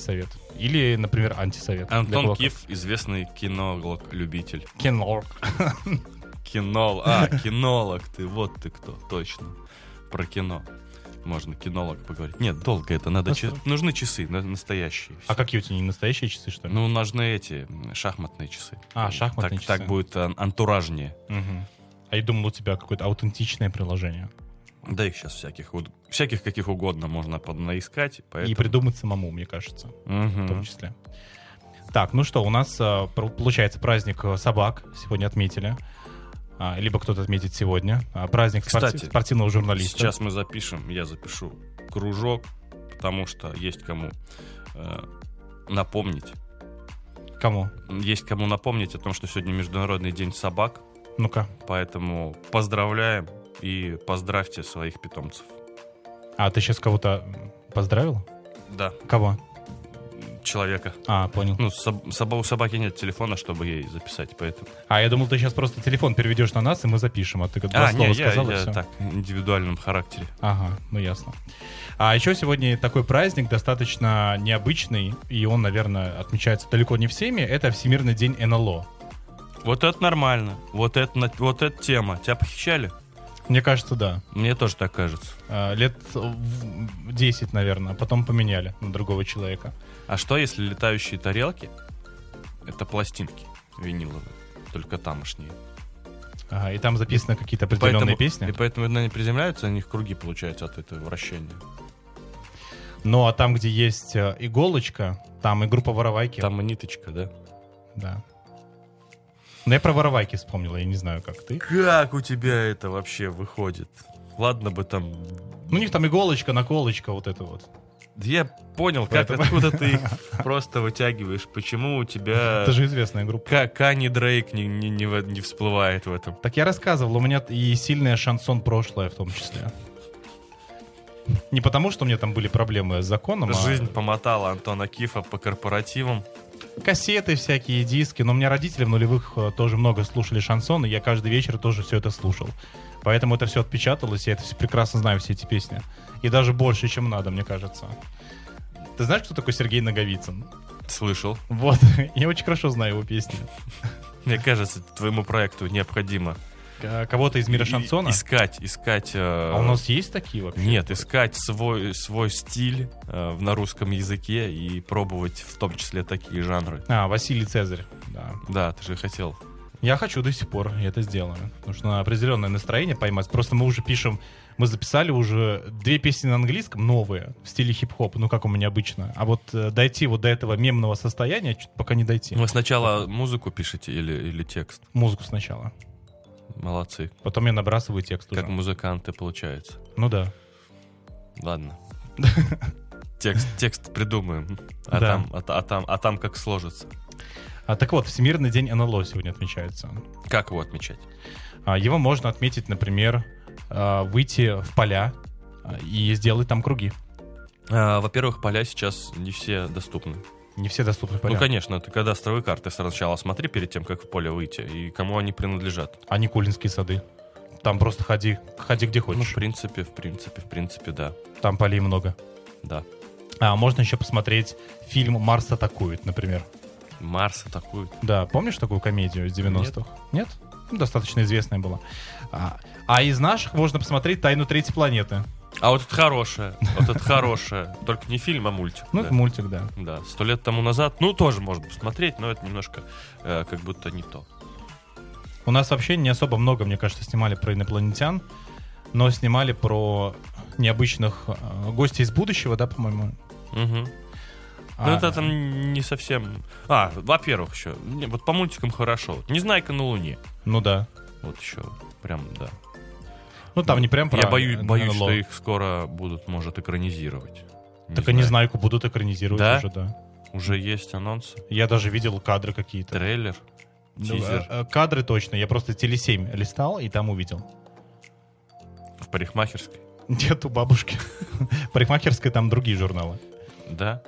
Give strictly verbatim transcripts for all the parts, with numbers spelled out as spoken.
совет. Или, например, антисовет. Антон Киф, известный кинолог-любитель. Кинолог. Кинолог. А, кинолог ты, вот ты кто, точно. Про кино. Можно кинолог поговорить. Нет, долго это, надо ча- нужны часы настоящие. А какие у тебя, не настоящие часы, что ли? Ну, нужны эти, шахматные часы. А, шахматные так, часы. Так будет антуражнее. Угу. А я думал, у тебя какое-то аутентичное приложение. Да их сейчас всяких, всяких каких угодно можно поднаискать. Поэтому... И придумать самому, мне кажется, угу. в том числе. Так, ну что, у нас получается праздник собак сегодня отметили. Либо кто-то отметит сегодня. Праздник Кстати, спорти- спортивного журналиста. Сейчас мы запишем, я запишу кружок, потому что есть кому э, напомнить. Кому? Есть кому напомнить о том, что сегодня Международный день собак. Ну-ка. Поэтому поздравляем и поздравьте своих питомцев. А, ты сейчас кого-то поздравил? Да. Кого? Человека. А, понял. Ну, соб- соб- у собаки нет телефона, чтобы ей записать, поэтому... А, я думал, ты сейчас просто телефон переведешь на нас, и мы запишем. А ты как два А, слова не, сказал, я, и я все. так, в индивидуальном характере. Ага, ну ясно. А еще сегодня такой праздник достаточно необычный, и он, наверное, отмечается далеко не всеми. Это Всемирный день эн эл о. Вот это нормально. Вот это, вот эта тема. Тебя похищали? Мне кажется, да. Мне тоже так кажется. А, лет в десять, наверное, потом поменяли на другого человека. А что, если летающие тарелки — это пластинки виниловые, только тамошние? Ага, и там записаны какие-то определенные поэтому, песни. И поэтому, когда они приземляются, у них круги получаются от этого вращения. Ну, а там, где есть иголочка, там и группа Воровайки. Там и ниточка, да? Да. Но я про Воровайки вспомнил, я не знаю, как ты. Как у тебя это вообще выходит? Ладно бы там... Ну, у них там иголочка, наколочка, вот это вот. Я понял, как, Поэтому... откуда ты их просто вытягиваешь. Почему у тебя... Это же известная группа. К- Кани Дрейк не, не, не, в- не всплывает в этом. Так я рассказывал, у меня и сильное шансон прошлое в том числе. Не потому, что у меня там были проблемы с законом, Жизнь а помотала Антона Кифа по корпоративам. кассеты всякие, диски. Но у меня родители в нулевых э, тоже много слушали шансон, и я каждый вечер тоже все это слушал. Поэтому это все отпечаталось, я это все прекрасно знаю, все эти песни. И даже больше, чем надо, мне кажется. Ты знаешь, кто такой Сергей Наговицын? Слышал. Вот, я очень хорошо знаю его песни. Мне кажется, твоему проекту необходимо К- Кого-то из мира и- шансона? искать, искать... э, А у нас есть такие вообще? Нет, искать свой, свой стиль э, на русском языке и пробовать в том числе такие жанры. А, Василий Цезарь, да. Да, ты же хотел. Я хочу до сих пор, я это сделаю. Потому что надо определенное настроение поймать. Просто мы уже пишем, мы записали уже две песни на английском, новые, в стиле хип-хоп, ну как у меня обычно. А вот э, дойти вот до этого мемного состояния, чуть пока не дойти. Вы сначала музыку пишете или, или текст? Музыку сначала. Молодцы. Потом я набрасываю текст уже. Как музыканты, получается. Ну да. Ладно. Текст, текст придумаем. А, Да. там, а, а там, а там как сложится. А, так вот, Всемирный день эн эл о сегодня отмечается. Как его отмечать? А, его можно отметить, например, а, выйти в поля а, и сделать там круги. А, во-первых, поля сейчас не все доступны. Не все доступны поля. Ну, конечно, ты кадастровые карты сначала смотри перед тем, как в поле выйти, и кому они принадлежат. А Никулинские сады. Там просто ходи, ходи где Ну, хочешь. в принципе, в принципе, в принципе, да. Там полей много. Да. А можно еще посмотреть фильм «Марс атакует», например. Марс атакует. Да, помнишь такую комедию из девяностых? Нет? Ну, достаточно известная была. А, а из наших можно посмотреть «Тайну третьей планеты». А вот это хорошее, вот это хорошее. Только не фильм, а мультик. Ну, да. это мультик, да. Да, сто лет тому назад, ну, тоже можно посмотреть, но это немножко э, как будто не то. У нас вообще не особо много, мне кажется, снимали про инопланетян, но снимали про необычных э, гостей из будущего, да, по-моему? Угу. А, Ну, это там не совсем... А, во-первых, еще, не, вот по мультикам хорошо. Вот «Незнайка на Луне». Ну да. Вот еще, прям, да. Ну, там не прям про Я боюсь, боюсь, эн эл о. что их скоро будут, может, экранизировать. Так и «Незнайку» будут экранизировать Да? уже, да. Уже есть анонсы, Я даже видел кадры какие-то. трейлер, Ну, тизер. э, э, Кадры точно. Я просто теле семь листал и там увидел. В парикмахерской. Нет, у бабушки. Парикмахерская, там другие журналы. Да?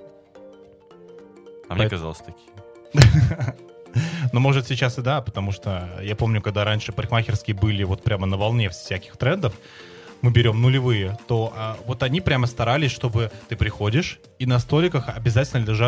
А мне Поэт- казалось такие. Но может сейчас и да, потому что я помню, когда раньше парикмахерские были вот прямо на волне всяких трендов, мы берем нулевые, то а, вот они прямо старались, чтобы ты приходишь, и на столиках обязательно лежат